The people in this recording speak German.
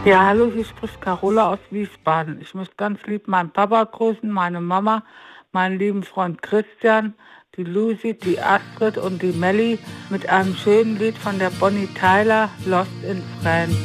Ja, hallo, hier spricht Carola aus Wiesbaden. Ich möchte ganz lieb meinen Papa grüßen, meine Mama, meinen lieben Freund Christian, die Lucy, die Astrid und die Melli mit einem schönen Lied von der Bonnie Tyler, Lost in Friends.